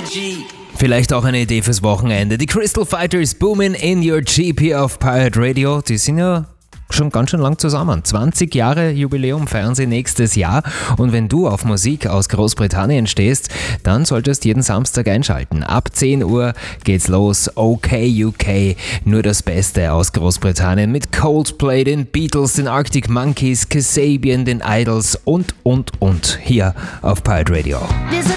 Vielleicht auch eine Idee fürs Wochenende. Die Crystal Fighters boomen in your GP auf Pirate Radio. Die sind ja schon ganz schön lang zusammen. 20 Jahre Jubiläum feiern sie nächstes Jahr. Und wenn du auf Musik aus Großbritannien stehst, dann solltest jeden Samstag einschalten. Ab 10 Uhr geht's los. OK UK, nur das Beste aus Großbritannien mit Coldplay, den Beatles, den Arctic Monkeys, Kasabian, den Idols und. Hier auf Pirate Radio.